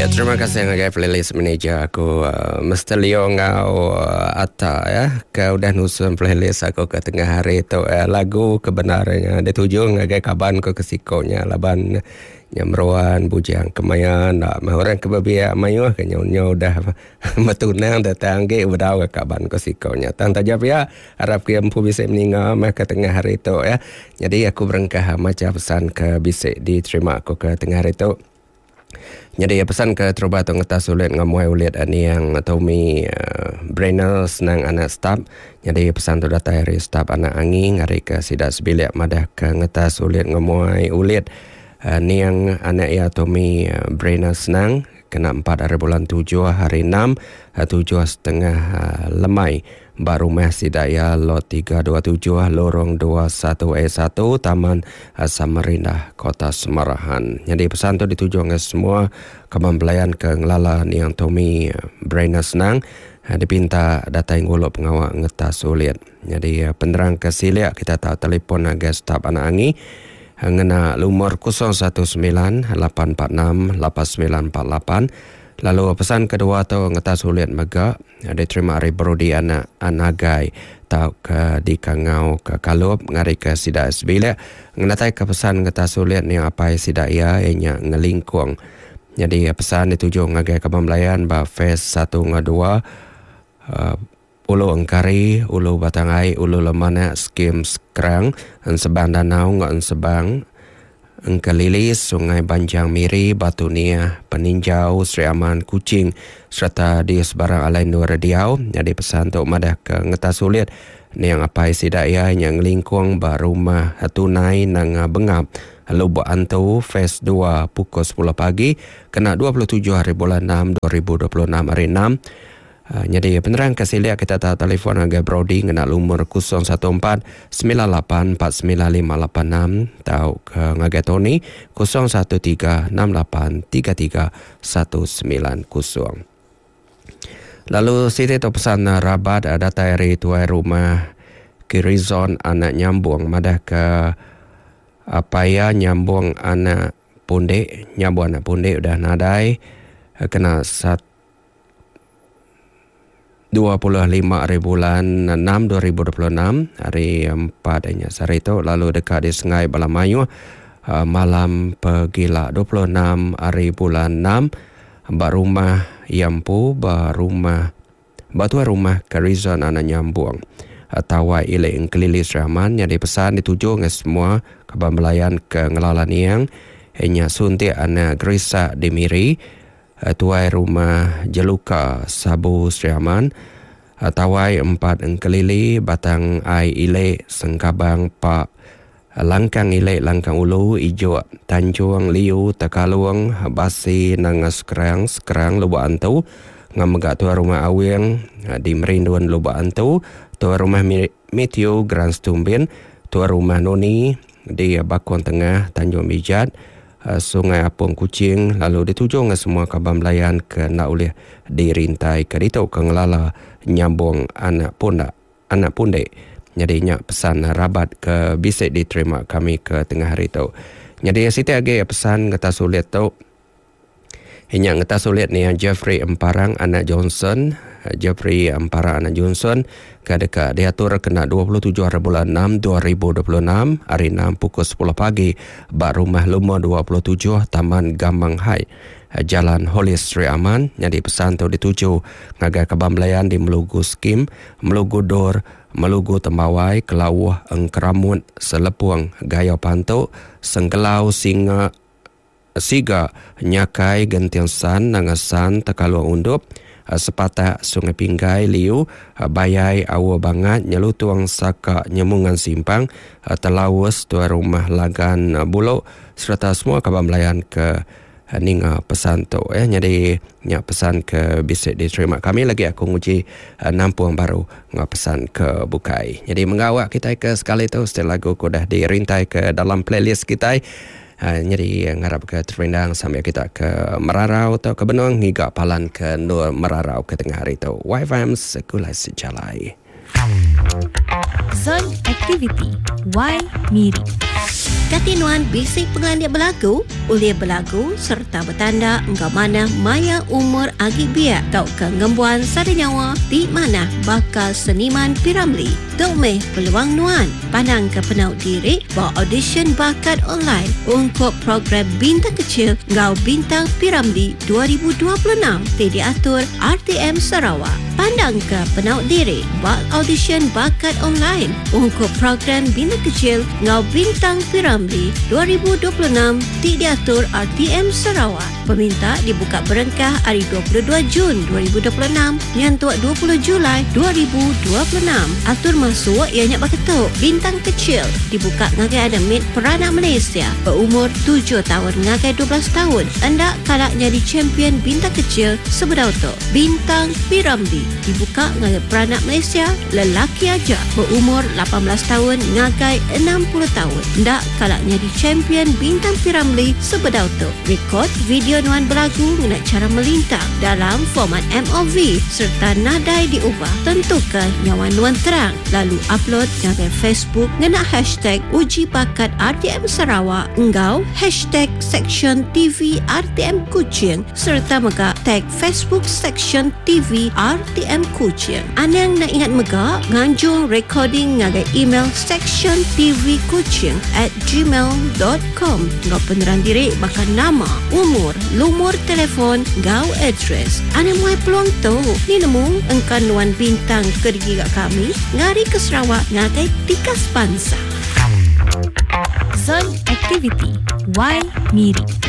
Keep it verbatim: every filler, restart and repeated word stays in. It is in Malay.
Ya, terima kasih ngagai playlist manager aku uh, Mister Leo ngau uh, Atta ya. Kau dah nusun playlist aku ke tengah hari tu uh, lagu kebenarannya dituju ngagai kaban ko kesikonya laban nyamruan bujang kemayan nak orang kebabia mayu ke nyonya dah matunang datang ge udau ke kaban ko sikonya. Tang tajap ya harap ke empu bisa meninggal mah ke tengah hari tu ya. Jadi aku berengkah macam pesan ke bisik diterima aku ke tengah hari tu. Jadi pesan ke terubat ngetas ulit ngamuai ulit ani yang Tommy uh, Brainer senang anak staff. Jadi pesan tu datang dari staff anak angin hari ke sidak sebilik madah ke ngetas ulit ngamuai ulit uh, ni yang anak ya Tommy uh, Brainer senang kena empat hari bulan tujuh hari enam uh, tujuh setengah uh, lemai. Baru masih daya lot tiga dua tujuh lorong dua satu E satu Taman Samarinda Kota Semarahan. Jadi pesan tu dituju ke semua kembelayan ke ngelala ni yang Tommy Brainer senang dipinta data yang nguluk pengawak ngetas sulit. Jadi penerang ke siliak kita tak telefon agak staf anak angi ngena lumur kosong satu sembilan lapan empat enam lapan sembilan empat lapan. Lalu pesan kedua tu ngetas sulit mega diterima hari brodi anak anagai tau ke di kangau ke kalup ngari ke sidak sebilik ngenatai ke pesan ngetas sulit ni apa sidak ia ianya ngelingkuang. Jadi pesan dituju ngagai ke pembelayan ba phase satu ngadua uh, ulu engkari ulu batangai ulu lemana skim sekrang sebang danau ngan sebang Engkalilis, Sungai Banjang Miri, Batu Nia, Peninjau, Sri Aman, Kuching, serta di sebarang alai Nur Radiau. Jadi pesan untuk madah ke ngetas sulit ni yang apa isi daya yang lingkung barumah tunai nang bengap. Lubuk Antu, Phase dua, pukul sepuluh pagi, kena dua puluh tujuh hari bulan enam dua ribu dua puluh enam hari enam. Uh, jadi penerang kasilia kita tak telefon agak Brody ngena lumur kosong satu empat sembilan lapan empat sembilan lima lapan enam tau ke ngagai Tony kosong satu tiga enam lapan tiga tiga satu sembilan kosong. Lalu siti tu pesan rabat ada dari tuai rumah Kirizon anak nyambung madah ke apa ya nyambung anak pundek nyambung anak pundek udah nadai kena satu dua puluh lima hari bulan enam dua ribu dua puluh enam hari empat hanya sehari itu lalu dekat di Sungai Balamayu uh, malam pegila dua puluh enam hari bulan enam barumah Yampu barumah batu rumah Karizon anak nyambung uh, tawai ile Engkelilis Rahman yang dipesan dituju ke semua kebambelayan ke ngelalan yang hanya suntik anak Grisa Demiri tuai rumah Jeluka Sabu Sriaman tawai empat Engkelili Batang Ai Ile Sengkabang Pak Langkang Ile Langkang Ulu Ijo Tanjung Liu Tekaluang Basi Nangas Kerang Sekerang Lubuk Antu ngamegak tuai rumah Awing di Merinduan Lubuk Antu tuai rumah Meteo Grand Stumbin tuai rumah Noni di Bakon Tengah Tanjung Bijat Sungai Apung Kuching lalu dituju ke semua kaban melayan ke nak oleh dirintai ke itu ke ngelala nyambung anak pundak anak pundek. Jadi nyak pesan rabat ke bisik diterima kami ke tengah hari tu. Jadi siti age pesan ngeta sulit tu. Hanya ngeta sulit ni Jeffrey Emparang anak Johnson, Jeffrey Emparang anak Johnson ke dekat diatur kena dua puluh tujuh hari bulan enam dua ribu dua puluh enam hari enam pukul sepuluh pagi bak rumah lumur dua puluh tujuh Taman Gambang Hai Jalan Holis Sri Aman. Jadi pesan tu dituju ngagai kebambelayan di Melugu Skim, Melugu Dor, Melugu Tembawai, Kelawuh Engkeramut, Selepuang, Gaya Pantuk, Sengkelau Singa Siga Nyakai Gentian San Nangasan Tekaluang Undup Sepatah Sungai Pinggai Liu Bayai Awa Bangat Nyelutuang Saka Nyemungan Simpang Telawus Tuai Rumah Lagan Bulok serta semua kabar melayan ke ninga pesan tu eh jadi nyak pesan ke bisik diterima kami lagi aku nguji nampung baru ngak pesan ke bukai. Jadi mengawak kita ke sekali tu setelah lagu ku dah dirintai ke dalam playlist kita. Uh, jadi ngarap ke terpindang sampai kita ke Merarau atau ke Benong hingga palan ke Nur Merarau ke tengah hari itu. Y F M Sekolah Sejalai. Zone Activity Y Miri. Katinuan bisik pengandia berlagu, ulia berlagu serta bertanda engkau mana maya umur agi biak tau kenggembuan sada nyawa di mana bakal seniman P.Ramlee. Domeh peluang nuan, pandang ke penaut diri bawa audition bakat online untuk program Bintang Kecil Ngau Bintang P.Ramlee dua ribu dua puluh enam di diatur R T M Sarawak. Pandang ke penaut diri buat audition bakat online untuk program Bintang Kecil Ngau Bintang P.Ramlee dua ribu dua puluh enam di diatur R T M Sarawak. Peminta dibuka berengkah hari dua puluh dua Jun dua ribu dua puluh enam nyantuk dua puluh Julai dua ribu dua puluh enam. Atur masuk ianya berketuk Bintang Kecil dibuka ngagai adamit peranak Malaysia berumur tujuh tahun ngagai dua belas tahun. Anda kalak jadi champion Bintang Kecil sebedau tu. Bintang P.Ramlee dibuka ngagai peranak Malaysia lelaki aja berumur lapan belas tahun ngagai enam puluh tahun. Anda kalak jadi champion Bintang P.Ramlee sebedau tu. Rekod video nuan berlagu mengenai cara melintang dalam format M O V serta nadai diubah. Tentukan nyawa nuan terang lalu upload ngagai Facebook ngena hashtag uji bakat R T M Sarawak engau hashtag section T V R T M Kuching serta mega tag Facebook section T V R T M Kuching. Anang nak ingat mega nganjung recording ngagai email section T V Kuching at gmail dot com. Ngau peneran diri bakal nama, umur, lumur telefon, ngau address. Anang muai peluang tu ni nemu engkan nuan bintang kergi kat kami ngari ke Sarawak ngagai tikas bangsa. Zone Activity Y Miri.